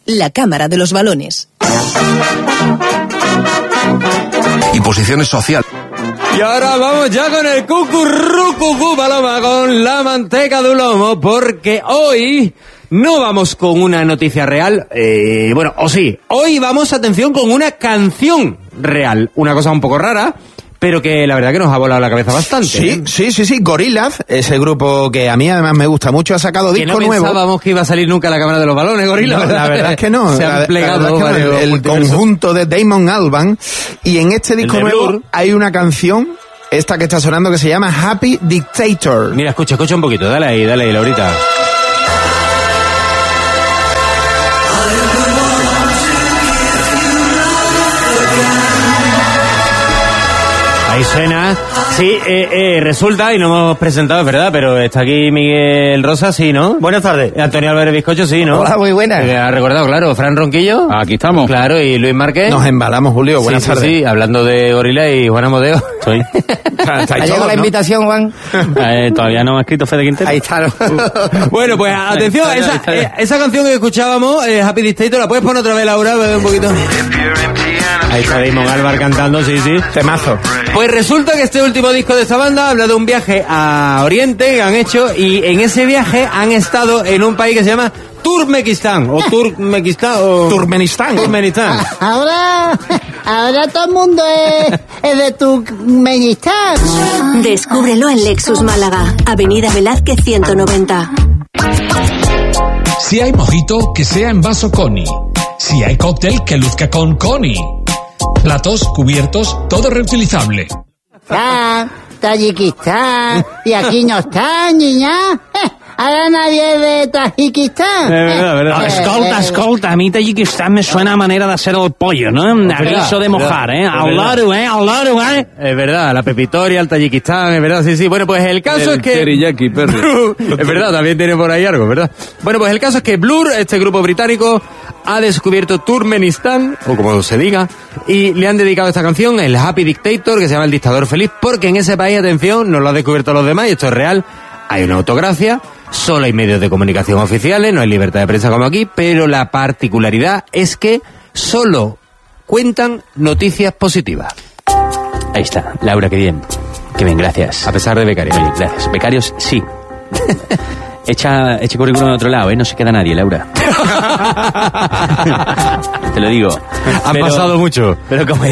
la cámara de los balones. Y posiciones sociales. Y ahora vamos ya con el cucurrucucú, Paloma, con la manteca de un lomo, porque hoy no vamos con una noticia real, bueno, o sí, hoy vamos, atención, con una canción real, una cosa un poco rara, pero que la verdad que nos ha volado la cabeza bastante. Sí, Gorillaz, ese grupo que a mí además me gusta mucho, ha sacado disco nuevo. No pensábamos que iba a salir nunca la cámara de los balones, Gorillaz. No, la verdad es que no. Se han plegado el conjunto de Damon Albarn, y en este disco nuevo hay una canción, esta que está sonando, que se llama Happy Dictator. Mira, escucha un poquito, dale ahí, Laurita. Ahí suena. Sí, resulta, y no hemos presentado, es verdad, pero está aquí Miguel Rosa, sí, ¿no? Buenas tardes. Antonio Álvarez Bizcocho, sí, ¿no? Hola, muy buenas. Ha recordado, claro, Fran Ronquillo. Aquí estamos. Claro, y Luis Márquez. Nos embalamos, Julio, buenas tardes. Sí, hablando de Gorillaz y Juan Amodeo. Soy. ¿Ha llegado la invitación, Juan? Todavía no ha escrito Fede Quintero. Ahí está. Bueno, pues atención, esa canción que escuchábamos, Happy Dictator, ¿la puedes poner otra vez, Laura? Un poquito. Ahí está Damon Albarn cantando, sí. Temazo. Pues resulta que este último disco de esta banda habla de un viaje a Oriente que han hecho, y en ese viaje han estado en un país que se llama Turkmenistán. Ahora todo el mundo es de Turkmenistán. Descúbrelo en Lexus Málaga, Avenida Velázquez 190. Si hay mojito, que sea en vaso Coni. Si hay cóctel, que luzca con Coni. Platos, cubiertos, todo reutilizable. Tayikistán, y aquí no está, niña. Ahora nadie es de Tayikistán. Verdad. Escolta, a mí Tayikistán me suena a manera de hacer el pollo, ¿no? Aviso de mojar, al loro, Es verdad, la pepitoria, el Tayikistán, es verdad, sí. Bueno, pues el caso es que... Teriyaki, perro. Es verdad, también tiene por ahí algo, ¿verdad? Bueno, pues el caso es que Blur, este grupo británico, ha descubierto Turkmenistán, o como se diga, y le han dedicado esta canción, el Happy Dictator, que se llama El Dictador Feliz, porque en ese país, atención, no lo han descubierto los demás, y esto es real, hay una autocracia, solo hay medios de comunicación oficiales, no hay libertad de prensa como aquí, pero la particularidad es que solo cuentan noticias positivas. Ahí está, Laura, qué bien, gracias. A pesar de becarios. Oye, gracias. Becarios, sí. Echa currículum en otro lado, no se queda nadie, Laura. Te lo digo. Han pasado mucho. Pero como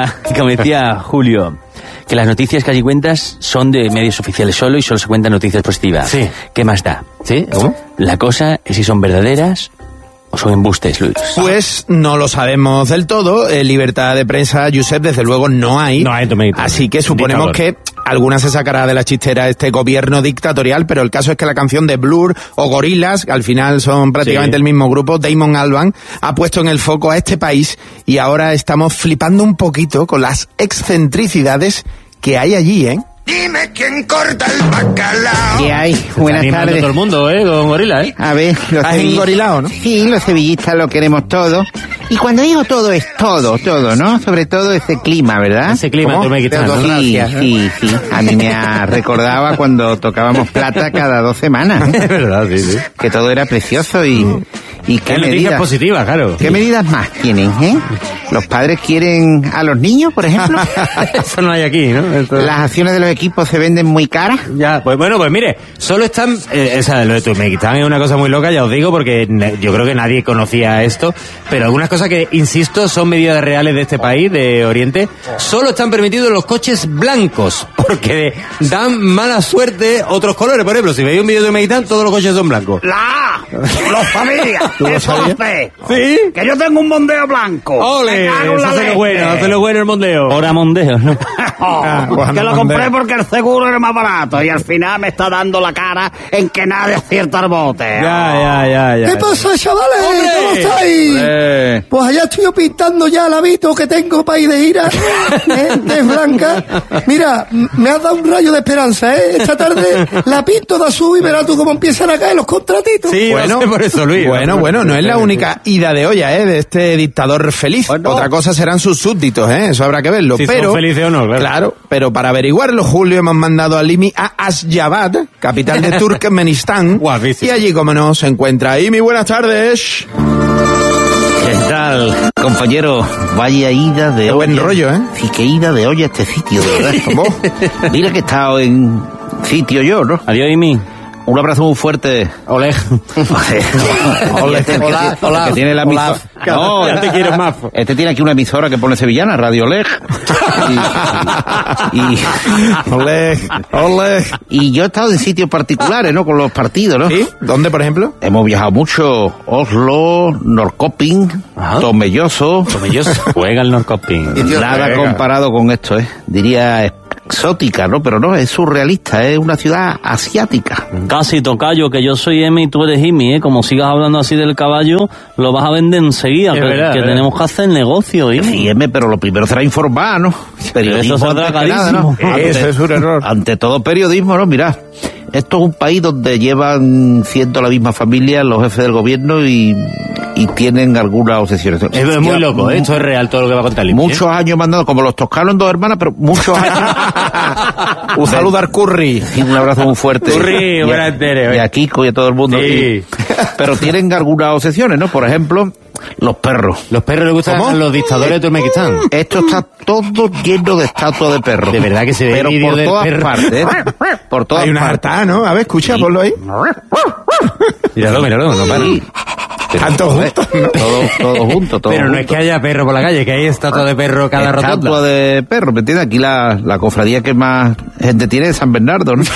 decía Julio, que las noticias que allí cuentas son de medios oficiales solo y solo se cuentan noticias positivas. Sí. ¿Qué más da? ¿Sí? ¿Cómo? La cosa es si son verdaderas o son embustes, Luis. Pues no lo sabemos del todo. Libertad de prensa, Josep, desde luego no hay. Así que suponemos que alguna se sacará de la chistera este gobierno dictatorial, pero el caso es que la canción de Blur o Gorillaz, que al final son prácticamente el mismo grupo, Damon Albarn, ha puesto en el foco a este país, y ahora estamos flipando un poquito con las excentricidades que hay allí, ¿eh? Dime quién corta el bacalao. ¿Qué hay? Buenas tardes. Todo el mundo, con Gorillaz, A ver, ¿Has engorilado, no? Sí, los sevillistas lo queremos todo. Y cuando digo todo es todo, ¿no? Sobre todo ese clima, ¿verdad? Ese clima en Turkmenistán, ¿no? Sí. A mí me recordaba cuando tocábamos plata cada 2 semanas. Es verdad, sí. Que todo era precioso y qué Hay noticias positivas, claro. ¿Qué medidas más tienen, ¿Los padres quieren a los niños, por ejemplo? Eso no hay aquí, ¿no? ¿Las acciones de los equipos se venden muy caras? Ya, pues mire, solo están... lo de Turkmenistán es una cosa muy loca, ya os digo, porque yo creo que nadie conocía esto, pero algunas cosas que, insisto, son medidas reales de este país, de Oriente, solo están permitidos los coches blancos, porque dan mala suerte otros colores. Por ejemplo, si veis un vídeo de Turkmenistán, todos los coches son blancos. Los familias. Eso ¿Sí? Que yo tengo un mondeo blanco. ¡Ole! Hace lo bueno el mondeo. Ahora mondeo, ¿no? Que lo compré porque el seguro era más barato y al final me está dando la cara en que nadie acierta el bote. Ya. ¿Qué pasa, chavales? ¿Cómo estáis? Pues allá estoy yo pintando ya el hábito que tengo para ir de gira, de blanca. Mira, me has dado un rayo de esperanza, Esta tarde la pinto de azul y verás tú cómo empiezan a caer los contratitos. Sí, bueno, por eso, Luis. Bueno, no es la única ida de olla, de este dictador feliz. Bueno. Otra cosa serán sus súbditos, eso habrá que verlo. Si son felices o no, claro, pero para averiguarlo, Julio, hemos mandado a Limi a Asyabad, capital de Turkmenistán. Guapísimo. Y allí, como no, se encuentra Imi. Buenas tardes. ¿Qué tal, compañero? Vaya ida de olla. Buen rollo, ¿eh? Sí, qué ida de olla este sitio, de verdad. ¿Cómo? Mira que he estado en sitio yo, ¿no? Adiós, Imi. Un abrazo muy fuerte. Oleg. Hola. Que tiene la emisora. No, ya te quiero más. Este tiene aquí una emisora que pone sevillana, Radio Oleg. Oleg. Y yo he estado en sitios particulares, ¿no? Con los partidos, ¿no? ¿Sí? ¿Dónde, por ejemplo? Hemos viajado mucho. Oslo, Norrköping, Tomelloso. Juega el Norrköping. Nada comparado con esto, ¿eh? Diría exótica, ¿no? Pero no, es surrealista, es una ciudad asiática. Casi, tocayo, que yo soy Emi y tú eres Imi, ¿eh? Como sigas hablando así del caballo, lo vas a vender enseguida, que tenemos que hacer negocio, Imi. Sí, pero lo primero será informar, ¿no? Periodismo, eso será carísimo. Eso es un error. Ante todo periodismo, ¿no? Mirad, esto es un país donde llevan siendo la misma familia los jefes del gobierno y tienen algunas obsesiones. Es muy loco, ¿eh? Esto es real todo lo que va a contar. Muchos años mandando, como los toscanos en dos hermanas, pero muchos años. Un saludo al Curry. Y un abrazo muy fuerte. Curry, buenas tardes. Y a Kiko y a todo el mundo. Sí. Pero tienen algunas obsesiones, ¿no? Por ejemplo, los perros. Los perros les gustan a los dictadores de Turkmenistán. Esto está todo lleno de estatuas de perros. De verdad que se ve pero vídeo por del todas perro. partes, ¿eh? Por todas Hay una partes. harta, ¿no? A ver, escucha, Sí. ponlo ahí. Míralo, no para. Sí. Tanto juntos, ¿no? Todo junto, todo Pero no junto. es que haya perro por la calle, que hay estatua de perro cada Estatua rotonda. de perro, ¿me entiendes? Aquí la cofradía que más gente tiene es San Bernardo, ¿no?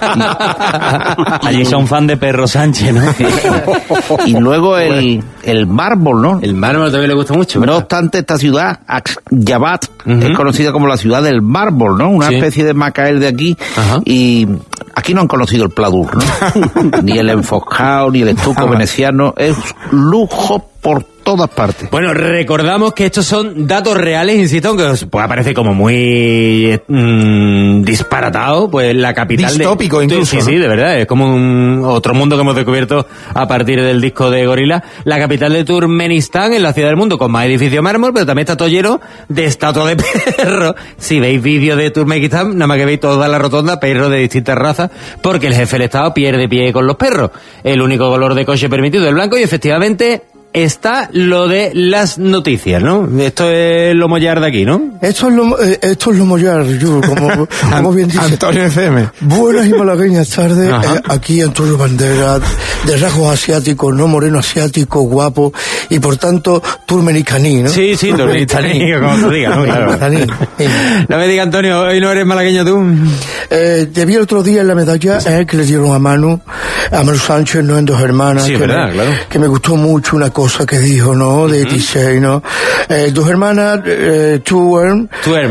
Allí son fan de Perro Sánchez, ¿no? Y luego el mármol, ¿no? El mármol también le gusta mucho. No ¿verdad? obstante, esta ciudad, Axjabat, es conocida como la ciudad del mármol, ¿no? Una Sí. especie de Macael de aquí. Ajá. Y aquí no han conocido el pladur, ¿no? Ni el enfoscado, ni el estuco veneciano. Es lujo por todas partes. Bueno, recordamos que estos son datos reales, insisto, aunque os pueda parecer como muy disparatado, pues la capital distópico incluso, Sí, ¿no? de verdad, es como otro mundo que hemos descubierto a partir del disco de Gorila. La capital de Turkmenistán es la ciudad del mundo con más edificios de mármol, pero también está todo lleno de estatuas de perros. Si veis vídeos de Turkmenistán, nada más que veis toda la rotonda, perros de distintas razas, porque el jefe del Estado pierde pie con los perros. El único color de coche permitido es el blanco y efectivamente está lo de las noticias, ¿no? Esto es lo mollar de aquí, ¿no? Esto es lo mollar, yo, como bien dice. Antonio FM. Buenas y malagueñas tardes, aquí Antonio Banderas, de rasgos asiáticos, no moreno asiático, guapo, y por tanto, turmenicaní, ¿no? Sí, turmenicaní, como tú digas, ¿no? Claro. No me digas, Antonio, hoy no eres malagueño tú. Te vi el otro día en la medalla que le dieron a Manu Sánchez, no en Dos Hermanas. Sí, verdad, claro. Que me gustó mucho una cosa que dijo, ¿no? De Tisei, ¿no? Dos Hermanas, Tuerme,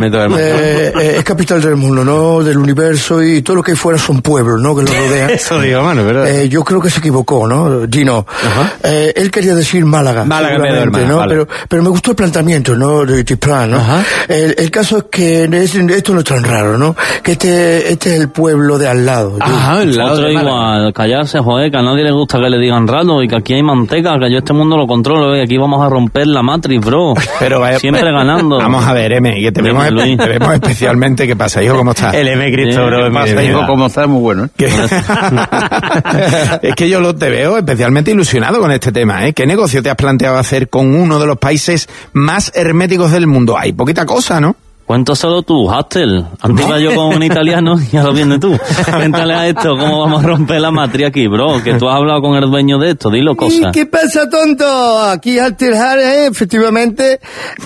es capital del mundo, ¿no? Del universo y todo lo que hay fuera son pueblos, ¿no? Que lo rodean. Eso digo, mano, ¿verdad? Yo creo que se equivocó, ¿no? Dino. Él quería decir Málaga. Málaga, ¿no? vale. Pero me gustó el planteamiento, ¿no? De Tiplán, ¿no? El caso es que esto no es tan raro, ¿no? Que este es el pueblo de al lado. al lado. Otro igual, callarse, joder, que a nadie le gusta que le digan raro y que aquí hay manteca, que yo este mundo lo controlo, y aquí vamos a romper la Matrix, bro. Pero siempre ganando. Vamos a ver, M, que te vemos especialmente. ¿Qué pasa, hijo? ¿Cómo estás? El M Cristo, bro. ¿Qué pasa, hijo? ¿Cómo estás? Muy bueno, ¿eh? Es que yo te veo especialmente ilusionado con este tema, ¿eh? ¿Qué negocio te has planteado hacer con uno de los países más herméticos del mundo? Hay poquita cosa, ¿no? Cuéntaselo tú, Hastel. Antes iba yo con un italiano, ya lo vienes tú. Cuéntale a esto cómo vamos a romper la matriz aquí, bro. Que tú has hablado con el dueño de esto, dilo cosas. ¿Y qué pasa, tonto? Aquí Alterjar, efectivamente,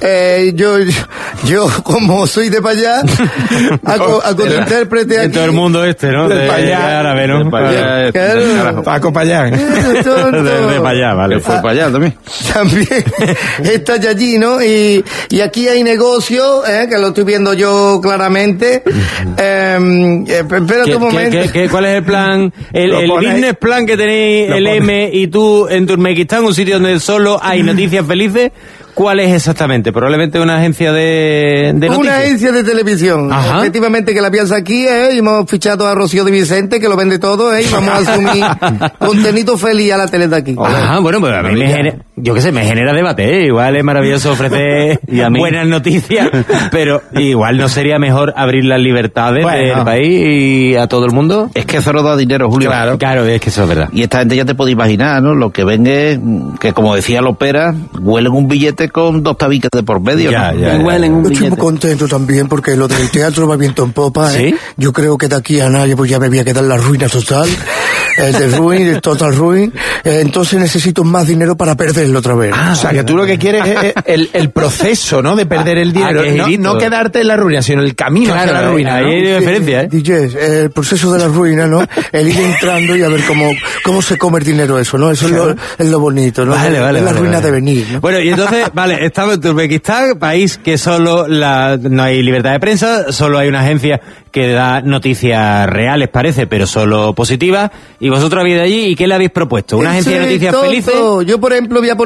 yo como soy de para allá, hago de intérprete aquí. En todo el mundo ¿no? De allá, árabe, ¿no? Claro. Paco Payán. De para allá, vale. Que fue para allá también. También está allí, ¿no? Y aquí hay negocio, que lo estoy viendo yo claramente. Espérate un momento. ¿Cuál es el plan? El business plan que tenéis el M y tú en Turkmenistán, un sitio donde solo hay noticias felices. ¿Cuál es exactamente? Probablemente una agencia de noticias. Una agencia de televisión. Ajá. Efectivamente, que la piensa aquí, y hemos fichado a Rocío de Vicente, que lo vende todo, y vamos a asumir contenido feliz a la tele de aquí. Ajá, bueno, pues a mí me genera debate, Igual es maravilloso ofrecer buenas noticias, pero igual no sería mejor abrir las libertades del país y a todo el mundo. Es que eso no da dinero, Julio. Claro, es que eso es verdad. Y esta gente ya te puede imaginar, ¿no? Lo que ven es que, como decía Lopera, huelen un billete con 2 tabiques de por medio, ¿no? Huelen un Yo estoy billete. muy contento también porque lo del teatro va viento en popa, ¿Sí? Yo creo que de aquí a nadie pues ya me voy a quedar en la ruina total, de total ruin. Entonces necesito más dinero para perderlo otra vez. O sea, que tú lo que quieres es el proceso, ¿no? De perder el dinero. No quedarte en la ruina, sino el camino hacia la ruina. Ahí hay diferencia, DJ, el proceso de la ruina, ¿no? El ir entrando y a ver cómo se come el dinero eso, ¿no? Eso es lo bonito, ¿no? Vale, es la ruina de venir, ¿no? Bueno, y entonces, estamos en Turkmenistán, país que solo no hay libertad de prensa, solo hay una agencia que da noticias reales, parece, pero solo positivas. Y vosotros habéis de allí, ¿y qué le habéis propuesto? ¿Una agencia de noticias felices? Yo, por ejemplo, voy a poner